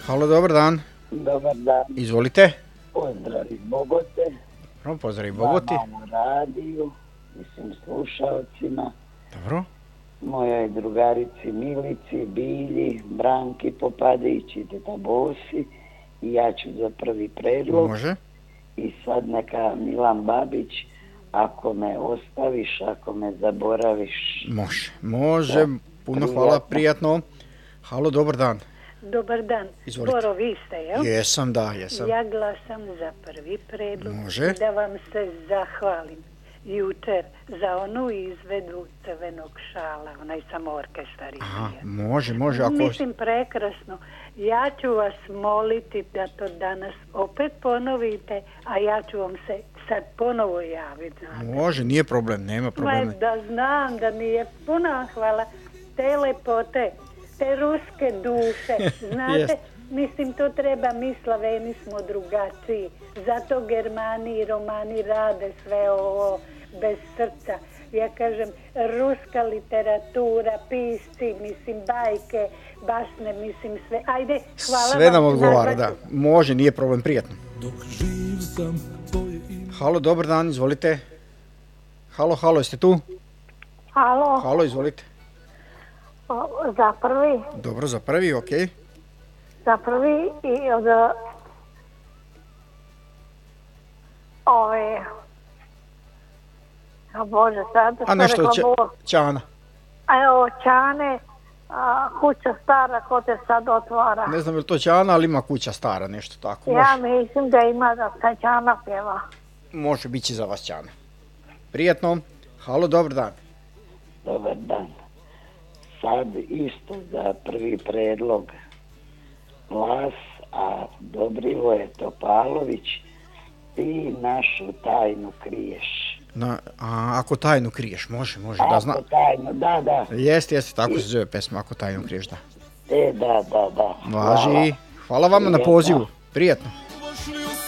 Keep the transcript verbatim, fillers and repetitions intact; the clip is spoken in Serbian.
Halo, dobar dan. Dobar dan. Izvolite. Pozdrav iz Bogote. Dobro, pozdrav iz Bogoti. Vama u radiju, mislim slušalcima. Dobro. Mojoj drugarici Milici, Bilji, Branki Popadić i Teta Bosi. I ja ću za prvi predlog. Može. I sad neka Milan Babić, ako me ostaviš, ako me zaboraviš. Može, može. Puno hvala, prijatno. Halo, dobar dan. Dobar dan. Izvolite. Boro, vi ste, jel? Jesam, da, jesam. Ja glasam za prvi predlog. Može. Da vam se zahvalim jučer za onu izvedbu Crvenog šala, onaj samo orkestar. Aha, može, može. Ako... Mislim, prekrasno. Ja ću vas moliti da to danas opet ponovite, a ja ću vam se sad ponovo javiti. Može, nije problem, nema problema. Ma da znam da nije. Puno hvala. Te lepote, te ruske duše, znate, mislim to treba, mi Slaveni smo drugačiji, zato Germani i Romani rade sve ovo bez srca. Ja kažem, ruska literatura, pisci, mislim, bajke, basne, mislim sve. Ajde, hvala vam. Sve nam odgovara, da. Može, nije problem, prijatno. Halo, dobar dan, izvolite. Halo, halo, jeste tu? Halo. Halo, izvolite. O, za prvi. Dobro, za prvi, okej. Okay. Za prvi i od ove... A Bože, sad... A nešto od Ćana. A evo, Ćane, a, kuća stara, ko te sad otvara. Ne znam je li to Ćana, ali ima kuća stara, nešto tako. Ja može. Mislim da ima da taj Ćana pjeva. Može, bit će za vas Ćana. Prijatno. Halo, dobar dan. Dobar dan. Sad isto za prvi predlog glas, a Dobrivoje Topalović, ti našu tajnu kriješ. Na, a ako tajnu kriješ, može, može. Ako da zna... tajnu, da, da. Jeste, jeste, tako se zove pesma, ako tajnu kriješ, da. E, da, da, da. Važi. Hvala, Hvala vama na pozivu. Prijetno.